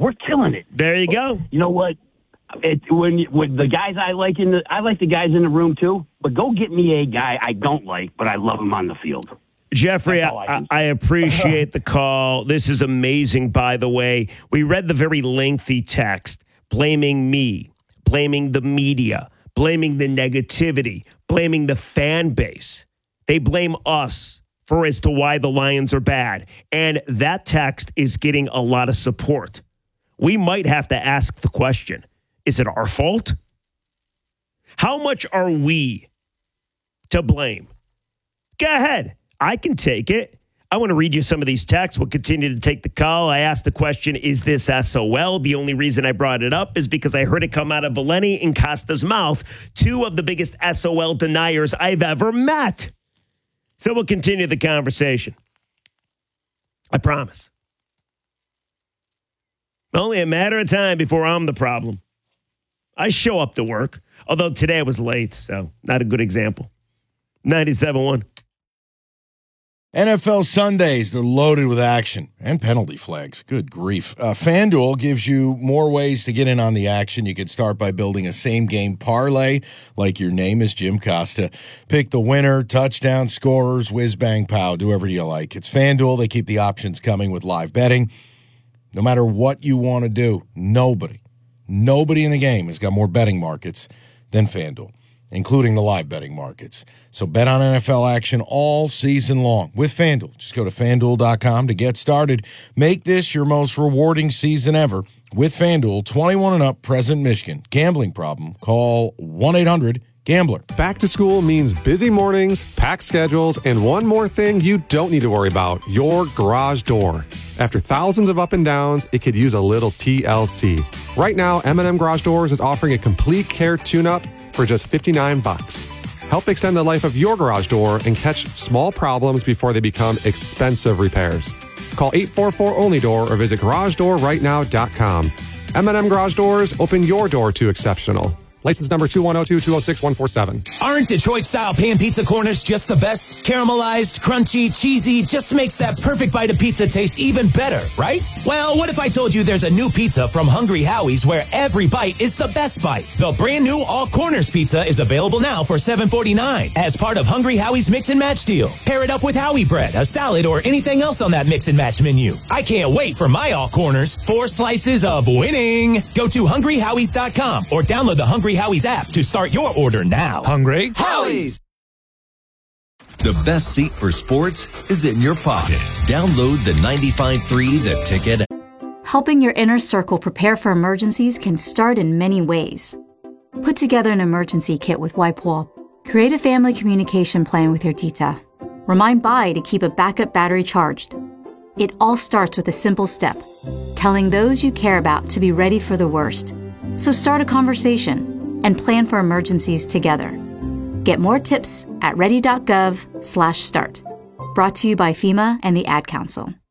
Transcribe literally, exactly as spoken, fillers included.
we're killing it. There you go. You know what? It, when when the guys I like in the I like the guys in the room too. But go get me a guy I don't like, but I love him on the field. Jeffrey, I, I, I appreciate the call. This is amazing, by the way. We read the very lengthy text blaming me, blaming the media, blaming the negativity, blaming the fan base. They blame us for as to why the Lions are bad. And that text is getting a lot of support. We might have to ask the question, is it our fault? How much are we to blame? Go ahead. I can take it. I want to read you some of these texts. We'll continue to take the call. I asked the question, is this S O L? The only reason I brought it up is because I heard it come out of Valeni and Costa's mouth, two of the biggest S O L deniers I've ever met. So we'll continue the conversation. I promise. Only a matter of time before I'm the problem. I show up to work, although today I was late, so not a good example. ninety-seven point one. N F L Sundays, they're loaded with action and penalty flags. Good grief. Uh, FanDuel gives you more ways to get in on the action. You can start by building a same-game parlay, like your name is Jim Costa. Pick the winner, touchdown, scorers, whiz, bang, pow, do whatever you like. It's FanDuel. They keep the options coming with live betting. No matter what you want to do, nobody, nobody in the game has got more betting markets than FanDuel, including the live betting markets. So bet on N F L action all season long with FanDuel. Just go to FanDuel dot com to get started. Make this your most rewarding season ever with FanDuel. twenty-one and up, present Michigan. Gambling problem? Call one eight hundred gambler. Back to school means busy mornings, packed schedules, and one more thing you don't need to worry about, your garage door. After thousands of up and downs, it could use a little T L C. Right now, M and M Garage Doors is offering a complete care tune-up for just fifty-nine bucks. Help extend the life of your garage door and catch small problems before they become expensive repairs. Call eight four four only door or visit garage door right now dot com. M and M Garage Doors, open your door to exceptional. License number two one zero two two zero six one four seven. Aren't Detroit-style pan pizza corners just the best? Caramelized, crunchy, cheesy, just makes that perfect bite of pizza taste even better, right? Well, what if I told you there's a new pizza from Hungry Howie's where every bite is the best bite? The brand new All Corners Pizza is available now for seven forty-nine as part of Hungry Howie's Mix and Match deal. Pair it up with Howie bread, a salad, or anything else on that Mix and Match menu. I can't wait for my All Corners. Four slices of winning. Go to hungry howies dot com or download the Hungry Howie's app to start your order now. Hungry Howie's. The best seat for sports is in your pocket. Download the ninety-five point three The Ticket. Helping your inner circle prepare for emergencies can start in many ways. Put together an emergency kit with WipeWall. Create a family communication plan with your tita. Remind Bai to keep a backup battery charged. It all starts with a simple step, telling those you care about to be ready for the worst. So start a conversation and plan for emergencies together. Get more tips at ready dot gov slash start. Brought to you by FEMA and the Ad Council.